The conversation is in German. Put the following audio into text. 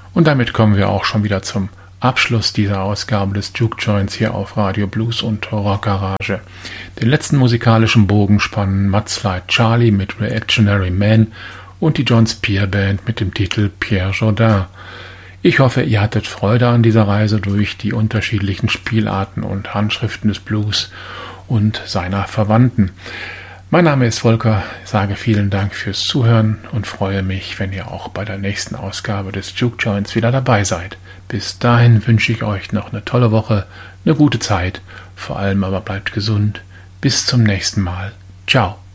Und damit kommen wir auch schon wieder zum Abschluss dieser Ausgabe des Juke Joints hier auf Radio Blues und Rock Garage. Den letzten musikalischen Bogen spannen Mudslide Charlie mit Reactionary Man und die John Spear Band mit dem Titel Pierre Jourdain. Ich hoffe, ihr hattet Freude an dieser Reise durch die unterschiedlichen Spielarten und Handschriften des Blues und seiner Verwandten. Mein Name ist Volker, sage vielen Dank fürs Zuhören und freue mich, wenn ihr auch bei der nächsten Ausgabe des Juke Joints wieder dabei seid. Bis dahin wünsche ich euch noch eine tolle Woche, eine gute Zeit, vor allem aber bleibt gesund. Bis zum nächsten Mal. Ciao.